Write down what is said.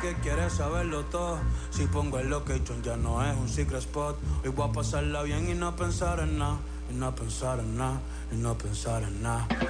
que quieres saberlo todo. Si pongo el location ya no es un secret spot. Hoy voy a pasarla bien y no pensar en nada, y no pensar en nada, y no pensar en nada.